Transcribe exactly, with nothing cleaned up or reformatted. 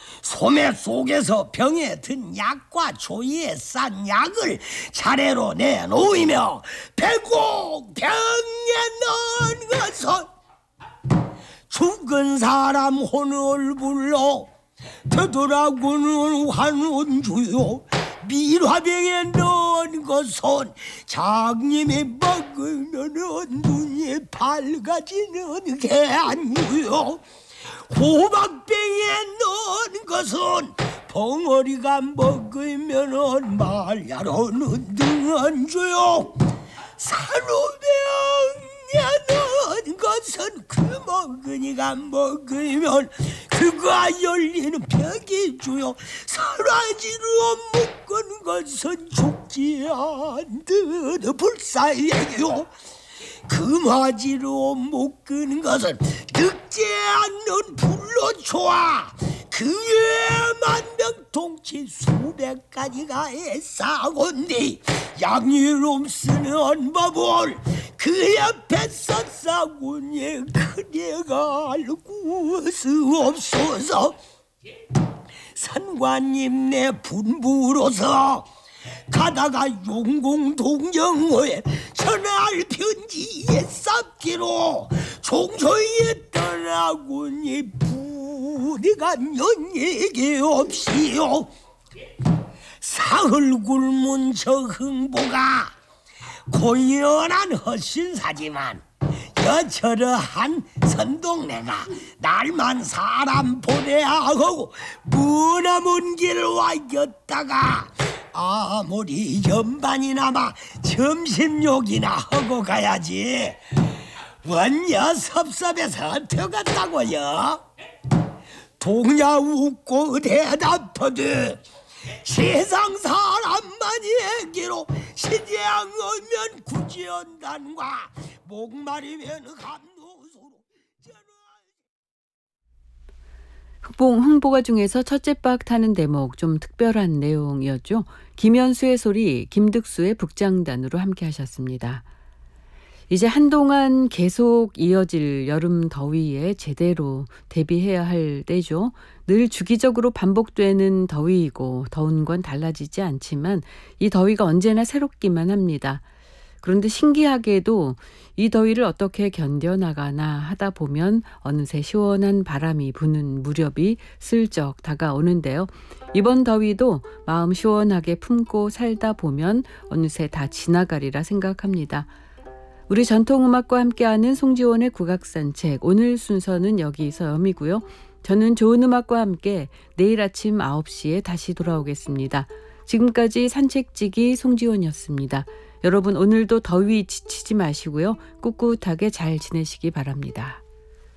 소매 속에서 병에 든 약과 조이에 싼 약을 차례로 내놓으며 백곡 병에 넣은 것은 죽은 사람 혼을 불러 되돌아구는 환원주요. 밀화병에 넣은 것은 장님이 먹으면 눈이 밝아지는 개안주요. 호박병에 넣은 것은 벙어리가 먹으면 말야로는 등한주요. 산후병에 넣은 것은 그 먹으니가 먹으면 그가 열리는 벽이주요. 사라지로 묶은 것은 죽지 않듯 불사예요. 금화지로 묶은 것은 늙지 않는 불로 좋아. 그 외에 만병통치 수백 가지가 애싸곤디 양이름 쓰는 법을 그 옆에서 싸군이 그대가 알고 수없소서. 선관님 내 분부로서 가다가 용공동정호에 전할 편지에 쌓기로 종소에 떠나고니 부디가 연얘기 없이요. 사흘 굶은 저 흥보가 고연한 헛신사지만 여처러한 선동네가 날만 사람 보내야 하고 머나먼 길 와였다가 아무리 연반이나마 점심욕이나 하고 가야지. 원여 섭섭해서 어떡한다고요? 동야 웃고 대답하되 세상 사람만 얘기로 시장 오면 구지연단과 목마르면 감노소로. 흑봉 흥보가 중에서 첫째 박 타는 대목 좀 특별한 내용이었죠. 김현수의 소리, 김득수의 북장단으로 함께 하셨습니다. 이제 한동안 계속 이어질 여름 더위에 제대로 대비해야 할 때죠. 늘 주기적으로 반복되는 더위이고 더운 건 달라지지 않지만 이 더위가 언제나 새롭기만 합니다. 그런데 신기하게도 이 더위를 어떻게 견뎌나가나 하다 보면 어느새 시원한 바람이 부는 무렵이 슬쩍 다가오는데요. 이번 더위도 마음 시원하게 품고 살다 보면 어느새 다 지나가리라 생각합니다. 우리 전통음악과 함께하는 송지원의 국악산책, 오늘 순서는 여기서 여미고요. 저는 좋은 음악과 함께 내일 아침 아홉 시에 다시 돌아오겠습니다. 지금까지 산책지기 송지원이었습니다. 여러분 오늘도 더위 지치지 마시고요. 꿋꿋하게 잘 지내시기 바랍니다.